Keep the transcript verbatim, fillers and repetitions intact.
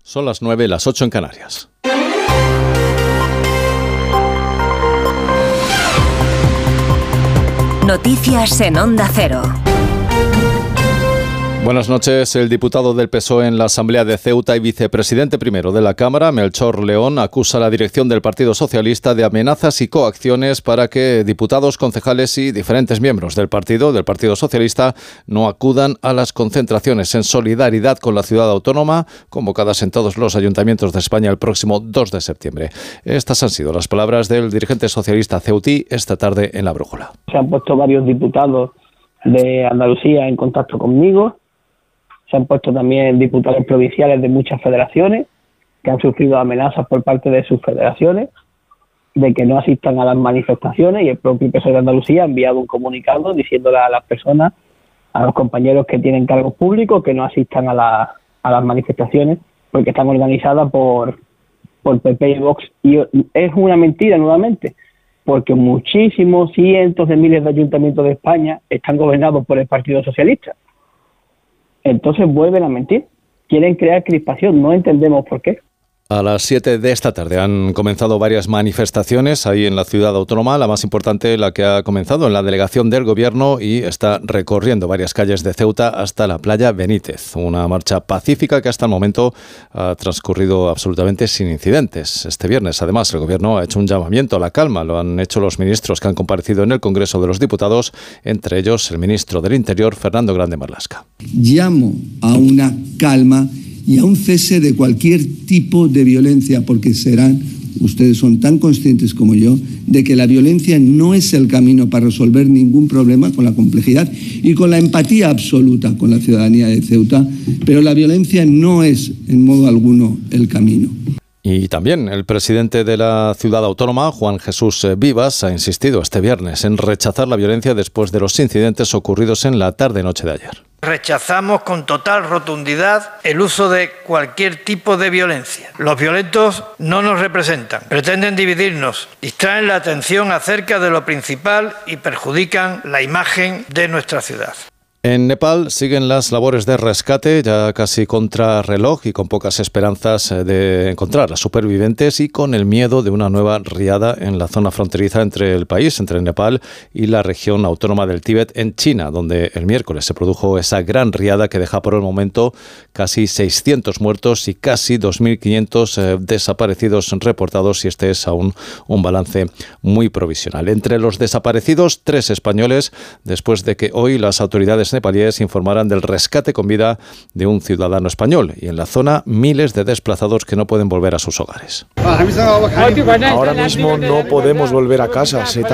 Son las nueve, las ocho en Canarias. Noticias en Onda Cero. Buenas noches. El diputado del P S O E en la Asamblea de Ceuta y vicepresidente primero de la Cámara, Melchor León, acusa a la dirección del Partido Socialista de amenazas y coacciones para que diputados, concejales y diferentes miembros del partido, del Partido Socialista, no acudan a las concentraciones en solidaridad con la ciudad autónoma convocadas en todos los ayuntamientos de España el próximo dos de septiembre. Estas han sido las palabras del dirigente socialista ceutí esta tarde en La Brújula. Se han puesto varios diputados de Andalucía en contacto conmigo. Se han puesto también diputados provinciales de muchas federaciones que han sufrido amenazas por parte de sus federaciones de que no asistan a las manifestaciones, y el propio P S O E de Andalucía ha enviado un comunicado diciéndole a las personas, a los compañeros que tienen cargos públicos, que no asistan a, la, a las manifestaciones porque están organizadas por, por P P y Vox. Y es una mentira nuevamente, porque muchísimos, cientos de miles de ayuntamientos de España están gobernados por el Partido Socialista. Entonces vuelven a mentir, quieren crear crispación, no entendemos por qué. A las siete de esta tarde han comenzado varias manifestaciones ahí en la ciudad autónoma, la más importante la que ha comenzado en la delegación del Gobierno y está recorriendo varias calles de Ceuta hasta la playa Benítez. Una marcha pacífica que hasta el momento ha transcurrido absolutamente sin incidentes. Este viernes, además, el Gobierno ha hecho un llamamiento a la calma. Lo han hecho los ministros que han comparecido en el Congreso de los Diputados, entre ellos el ministro del Interior, Fernando Grande Marlaska. Llamo a una calma y a un cese de cualquier tipo de violencia, porque serán, ustedes son tan conscientes como yo, de que la violencia no es el camino para resolver ningún problema, con la complejidad y con la empatía absoluta con la ciudadanía de Ceuta, pero la violencia no es en modo alguno el camino. Y también el presidente de la ciudad autónoma, Juan Jesús Vivas, ha insistido este viernes en rechazar la violencia después de los incidentes ocurridos en la tarde-noche de ayer. Rechazamos con total rotundidad el uso de cualquier tipo de violencia. Los violentos no nos representan, pretenden dividirnos, distraen la atención acerca de lo principal y perjudican la imagen de nuestra ciudad. En Nepal siguen las labores de rescate, ya casi contra reloj y con pocas esperanzas de encontrar a supervivientes y con el miedo de una nueva riada en la zona fronteriza entre el país, entre Nepal y la región autónoma del Tíbet en China, donde el miércoles se produjo esa gran riada que deja por el momento casi seiscientos muertos y casi dos mil quinientos eh, desaparecidos reportados, y este es aún un balance muy provisional. Entre los desaparecidos, tres españoles, después de que hoy las autoridades nepalíes informaran del rescate con vida de un ciudadano español, y en la zona miles de desplazados que no pueden volver a sus hogares. Ahora mismo no podemos volver a casa. Se